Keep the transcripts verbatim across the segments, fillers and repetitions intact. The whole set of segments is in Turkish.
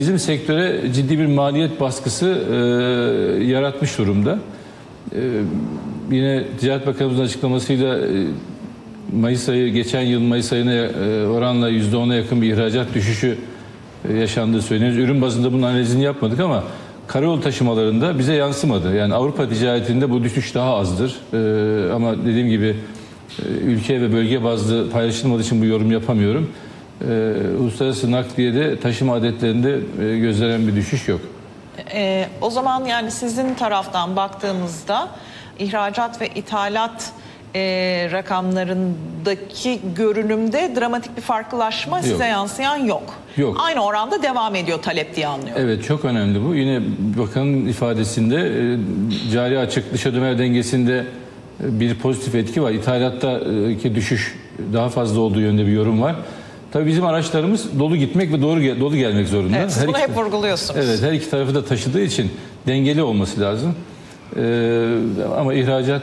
Bizim sektöre ciddi bir maliyet baskısı e, yaratmış durumda. E, yine Ticaret Bakanımızın açıklamasıyla e, Mayıs ayı, geçen yıl Mayıs ayına e, oranla yüzde ona yakın bir ihracat düşüşü e, yaşandığı söyleniyor. Ürün bazında bunun analizini yapmadık ama karayolu taşımalarında bize yansımadı. Yani Avrupa ticaretinde bu düşüş daha azdır. E, ama dediğim gibi e, ülke ve bölge bazlı paylaşılmadığı için bu yorum yapamıyorum. Ee, uluslararası nakliyede taşıma adetlerinde e, gözlenen bir düşüş yok. Ee, o zaman yani sizin taraftan baktığımızda ihracat ve ithalat e, rakamlarındaki görünümde dramatik bir farklılaşma yok. Size yansıyan yok. Yok. Aynı oranda devam ediyor talep diye anlıyorum. Evet, çok önemli bu. Yine bakanın ifadesinde e, cari açık dış ödeme dengesinde e, bir pozitif etki var. İthalattaki düşüş daha fazla olduğu yönde bir yorum var. Tabii bizim araçlarımız dolu gitmek ve doğru dolu gelmek zorunda. Evet, siz her bunu iki, hep vurguluyorsunuz. Evet, her iki tarafı da taşıdığı için dengeli olması lazım. Ee, ama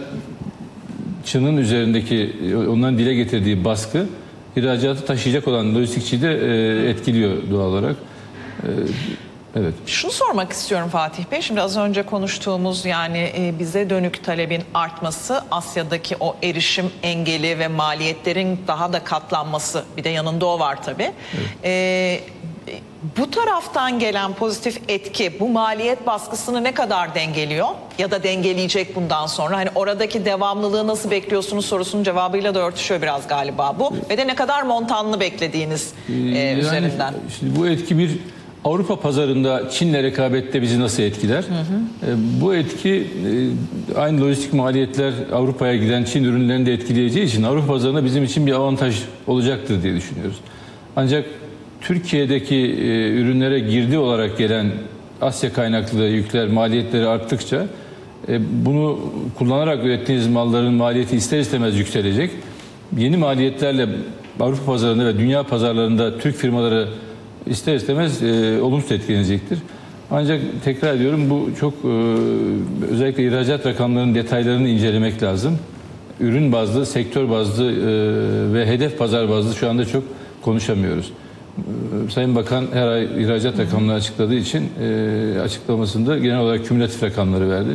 ihracatçının üzerindeki, onların dile getirdiği baskı ihracatı taşıyacak olan lojistikçiyi de e, etkiliyor doğal olarak. Ee, evet. Şunu sormak istiyorum Fatih Bey. Şimdi az önce konuştuğumuz yani e, bize dönük talebin artması, Asya'daki o erişim engeli ve maliyetlerin daha da katlanması, bir de yanında o var tabii. Evet. E, bu taraftan gelen pozitif etki bu maliyet baskısını ne kadar dengeliyor ya da dengeleyecek bundan sonra? Hani oradaki devamlılığı nasıl bekliyorsunuz sorusunun cevabıyla da örtüşüyor biraz galiba bu. Evet. Ve de ne kadar montanlı beklediğiniz e, yani, üzerinden. Şimdi bu etki bir Avrupa pazarında Çin'le rekabette bizi nasıl etkiler? Hı hı. E, bu etki e, aynı lojistik maliyetler Avrupa'ya giden Çin ürünlerini de etkileyeceği için Avrupa pazarında bizim için bir avantaj olacaktır diye düşünüyoruz. Ancak Türkiye'deki e, ürünlere girdi olarak gelen Asya kaynaklı yükler, maliyetleri arttıkça e, bunu kullanarak ürettiğiniz malların maliyeti ister istemez yükselecek. Yeni maliyetlerle Avrupa pazarında ve dünya pazarlarında Türk firmaları ister istemez e, olumsuz etkilenecektir. Ancak tekrar ediyorum, bu çok e, özellikle ihracat rakamlarının detaylarını incelemek lazım. Ürün bazlı, sektör bazlı e, ve hedef pazar bazlı şu anda çok konuşamıyoruz. E, Sayın Bakan her ay ihracat rakamları açıkladığı için e, açıklamasında genel olarak kümülatif rakamları verdi.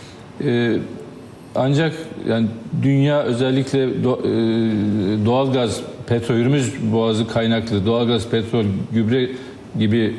E, ancak yani dünya özellikle do, e, doğalgaz, petrol, Hürmüz Boğazı kaynaklı doğalgaz, petrol, gübre gibi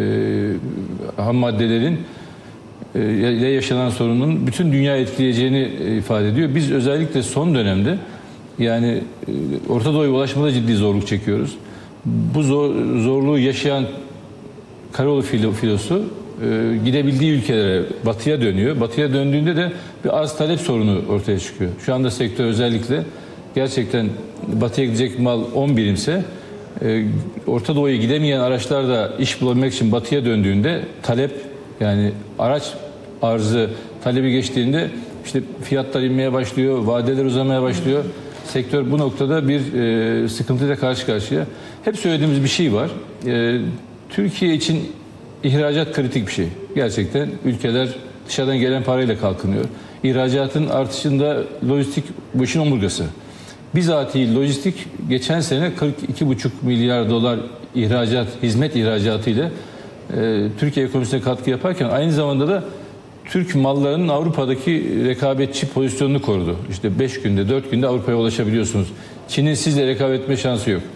e, ham maddelerin e, ile yaşanan sorunun bütün dünya etkileyeceğini e, ifade ediyor. Biz özellikle son dönemde yani e, Orta Doğu'ya ulaşmada ciddi zorluk çekiyoruz. Bu zor, zorluğu yaşayan karayolu filo, filosu e, gidebildiği ülkelere batıya dönüyor. Batıya döndüğünde de bir arz talep sorunu ortaya çıkıyor. Şu anda sektör özellikle gerçekten batıya gidecek mal on birimse e, Orta Doğu'ya gidemeyen araçlar da iş bulabilmek için batıya döndüğünde talep, yani araç arzı talebi geçtiğinde işte fiyatlar inmeye başlıyor, vadeler uzamaya başlıyor. Sektör bu noktada bir e, sıkıntıyla karşı karşıya. Hep söylediğimiz bir şey var. E, Türkiye için ihracat kritik bir şey. Gerçekten ülkeler dışarıdan gelen parayla kalkınıyor. İhracatın artışında lojistik bu işin omurgası. Bizatihi lojistik geçen sene kırk iki buçuk milyar dolar ihracat, hizmet ihracatı ile e, Türkiye ekonomisine katkı yaparken aynı zamanda da Türk mallarının Avrupa'daki rekabetçi pozisyonunu korudu. İşte beş günde, dört günde Avrupa'ya ulaşabiliyorsunuz. Çin'in sizle rekabet etme şansı yok.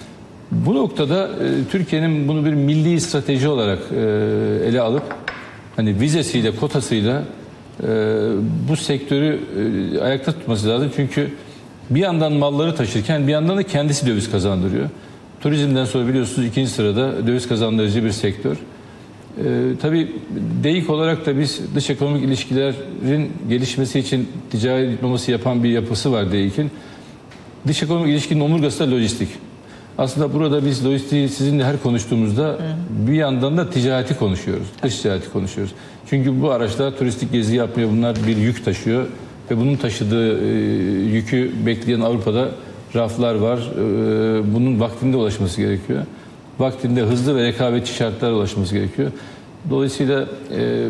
Bu noktada e, Türkiye'nin bunu bir milli strateji olarak e, ele alıp hani vizesiyle, kotasıyla e, bu sektörü e, ayakta tutması lazım. Çünkü bir yandan malları taşırken bir yandan da kendisi döviz kazandırıyor. Turizmden sonra biliyorsunuz ikinci sırada döviz kazandırıcı bir sektör. Ee, tabii DEİK olarak da biz dış ekonomik ilişkilerin gelişmesi için ticari diploması yapan bir yapısı var DEİK'in. Dış ekonomik ilişkinin omurgası da lojistik. Aslında burada biz lojistiği sizinle her konuştuğumuzda Hı. bir yandan da ticareti konuşuyoruz. Dış ticareti konuşuyoruz. Çünkü bu araçlar turistik gezi yapmıyor. Bunlar bir yük taşıyor. Ve bunun taşıdığı e, yükü bekleyen Avrupa'da raflar var. E, bunun vaktinde ulaşması gerekiyor. Vaktinde hızlı ve rekabetçi şartlara ulaşması gerekiyor. Dolayısıyla e,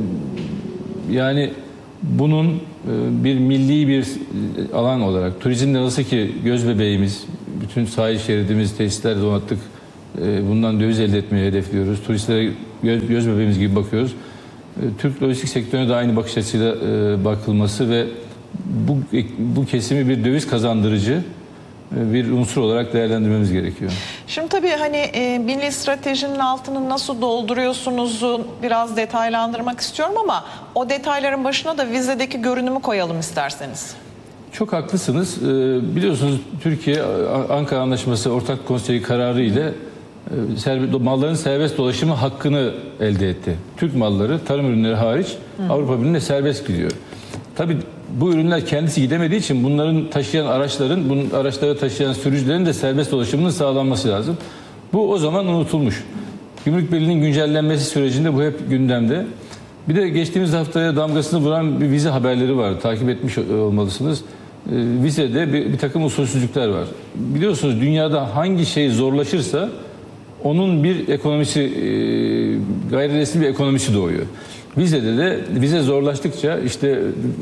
yani bunun e, bir milli bir alan olarak turizmde nasıl ki göz bebeğimiz, bütün sahil şeridimiz, tesisler donattık, E, bundan döviz elde etmeyi hedefliyoruz. Turistlere göz, göz bebeğimiz gibi bakıyoruz. E, Türk lojistik sektörüne de aynı bakış açısıyla e, bakılması ve bu, bu kesimi bir döviz kazandırıcı bir unsur olarak değerlendirmemiz gerekiyor. Şimdi tabii hani e, milli stratejinin altını nasıl dolduruyorsunuzu biraz detaylandırmak istiyorum ama o detayların başına da vizedeki görünümü koyalım isterseniz. Çok haklısınız. Ee, biliyorsunuz Türkiye Ankara Anlaşması Ortak Konseyi kararı ile e, serbe, malların serbest dolaşımı hakkını elde etti. Türk malları, tarım ürünleri hariç Hı. Avrupa Birliği'ne serbest gidiyor. Tabii bu ürünler kendisi gidemediği için bunların taşıyan araçların, bunun araçları taşıyan sürücülerin de serbest dolaşımının sağlanması lazım. Bu o zaman unutulmuş. Gümrük Birliği'nin güncellenmesi sürecinde bu hep gündemde. Bir de geçtiğimiz haftaya damgasını vuran bir vize haberleri vardı. Takip etmiş olmalısınız. E, vizede bir, bir takım usulsüzlükler var. Biliyorsunuz dünyada hangi şey zorlaşırsa onun bir ekonomisi, e, gayri resmi bir ekonomisi doğuyor. Vizede de vize zorlaştıkça işte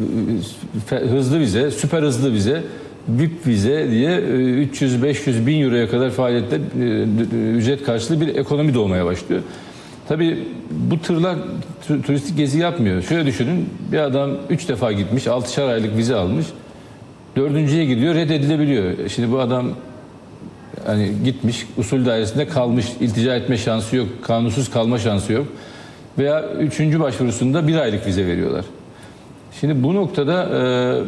e, hızlı vize, süper hızlı vize, V I P vize diye e, üç yüz beş yüz bin euroya kadar faaliyette e, ücret karşılığı bir ekonomi doğmaya başlıyor. Tabii bu tırlar turistik gezi yapmıyor. Şöyle düşünün, bir adam üç defa gitmiş, altışar aylık vize almış. Dördüncüye gidiyor, reddedilebiliyor. Şimdi bu adam hani gitmiş, usul dairesinde kalmış, iltica etme şansı yok, kanunsuz kalma şansı yok. Veya üçüncü başvurusunda bir aylık vize veriyorlar. Şimdi bu noktada e,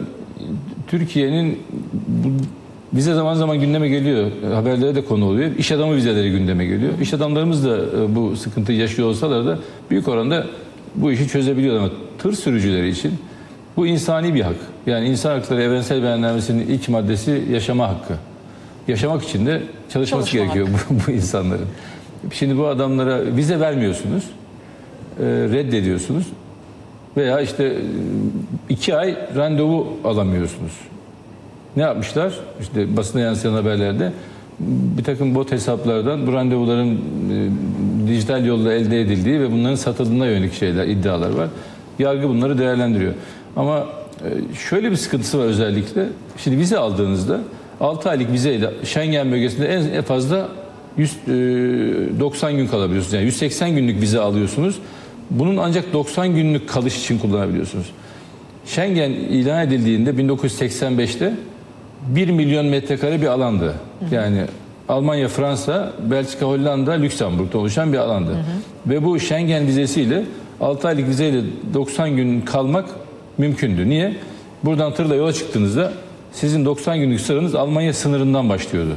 Türkiye'nin bu, vize zaman zaman gündeme geliyor. Haberlere de konu oluyor. İş adamı vizeleri gündeme geliyor. İş adamlarımız da e, bu sıkıntıyı yaşıyor olsalar da büyük oranda bu işi çözebiliyor ama tır sürücüleri için bu insani bir hak. Yani İnsan Hakları Evrensel Beyannamesi'nin ilk maddesi yaşama hakkı. Yaşamak için de çalışması Çalışma gerekiyor bu, bu insanların. Şimdi bu adamlara vize vermiyorsunuz, e, reddediyorsunuz veya işte iki ay randevu alamıyorsunuz. Ne yapmışlar? İşte basına yansıyan haberlerde bir takım bot hesaplardan bu randevuların e, dijital yolla elde edildiği ve bunların satıldığına yönelik şeyler, iddialar var. Yargı bunları değerlendiriyor. Ama e, şöyle bir sıkıntısı var özellikle. Şimdi vize aldığınızda altı aylık vizeyle Schengen bölgesinde en fazla yüz doksan gün kalabiliyorsunuz. Yani yüz seksen günlük vize alıyorsunuz. Bunun ancak doksan günlük kalış için kullanabiliyorsunuz. Schengen ilan edildiğinde bin dokuz yüz seksen beşte bir milyon metrekare bir alandı. Yani Almanya, Fransa, Belçika, Hollanda, Lüksemburg'da oluşan bir alandı. Hı hı. Ve bu Schengen vizesiyle altı aylık vizeyle doksan gün kalmak mümkündü. Niye? Buradan tırla yola çıktığınızda sizin doksan günlük sıranız Almanya sınırından başlıyordu.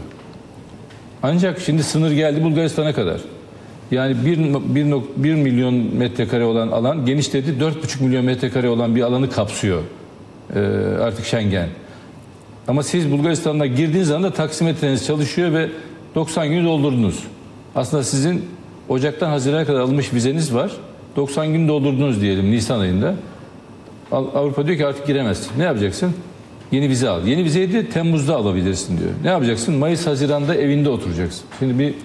Ancak şimdi sınır geldi Bulgaristan'a kadar. Yani bir milyon metrekare olan alan genişledi, dört buçuk milyon metrekare olan bir alanı kapsıyor ee, artık Schengen. Ama siz Bulgaristan'da girdiğiniz anda taksimetreniz çalışıyor ve doksan günü doldurdunuz. Aslında sizin Ocak'tan Haziran'a kadar alınmış vizeniz var. doksan gün doldurdunuz diyelim Nisan ayında. Avrupa diyor ki artık giremezsin. Ne yapacaksın? Yeni vize al. Yeni vizeyi de Temmuz'da alabilirsin diyor. Ne yapacaksın? Mayıs, Haziran'da evinde oturacaksın. Şimdi bir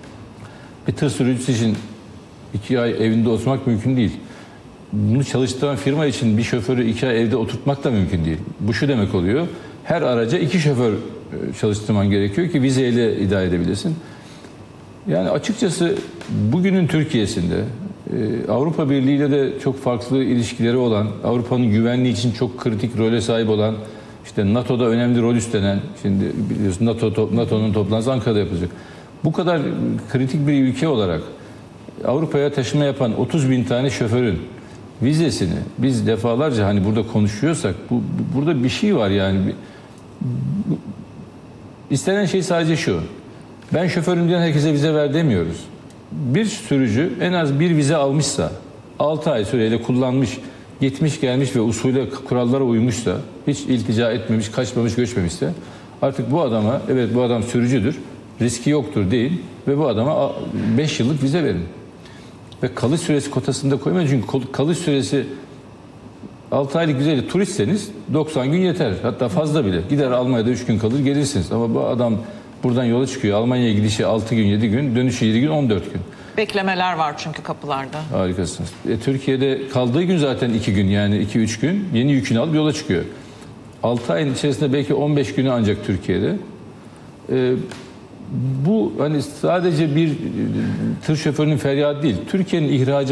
bir tır sürücüsü için iki ay evinde oturmak mümkün değil. Bunu çalıştıran firma için bir şoförü iki ay evde oturtmak da mümkün değil. Bu şu demek oluyor. Her araca iki şoför çalıştırman gerekiyor ki vizeyle idare edebilesin. Yani açıkçası bugünün Türkiye'sinde Avrupa Birliği ile de çok farklı ilişkileri olan, Avrupa'nın güvenliği için çok kritik role sahip olan, işte NATO'da önemli rol üstlenen, şimdi biliyorsun NATO NATO'nun toplantısı Ankara'da yapılacak. Bu kadar kritik bir ülke olarak Avrupa'ya taşıma yapan otuz bin tane şoförün vizesini biz defalarca hani burada konuşuyorsak bu, bu burada bir şey var yani. Bu, istenen şey sadece şu. Ben şoförüm diyen herkese vize ver demiyoruz. Bir sürücü en az bir vize almışsa, altı ay süreyle kullanmış, gitmiş gelmiş ve usule, kurallara uymuşsa, hiç iltica etmemiş, kaçmamış, göçmemişse artık bu adama, evet bu adam sürücüdür, riski yoktur değil ve bu adama beş yıllık vize verin. Ve kalış süresi kotasında koymayın çünkü kalış süresi altı aylık vizeyle turistseniz doksan gün yeter. Hatta fazla bile. Gider Almanya'da üç gün kalır gelirsiniz. Ama bu adam buradan yola çıkıyor. Almanya'ya gidişi altı gün yedi gün, dönüşü yedi gün on dört gün. Beklemeler var çünkü kapılarda. Harikasınız. E, Türkiye'de kaldığı gün zaten iki gün yani iki üç gün yeni yükünü alıp yola çıkıyor. altı ayın içerisinde belki on beş günü ancak Türkiye'de. E, bu hani sadece bir tır şoförünün feryadı değil. Türkiye'nin ihracı